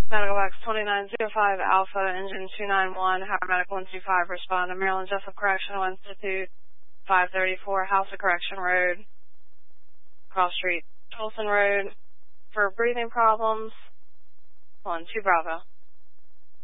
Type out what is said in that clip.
Medical X 2905 Alpha, Engine 291, Howard Medical 125, respond to Maryland Jessup Correctional Institute, 534 House of Correction Road, Cross Street, Tolson Road. For breathing problems, 1-2 Bravo.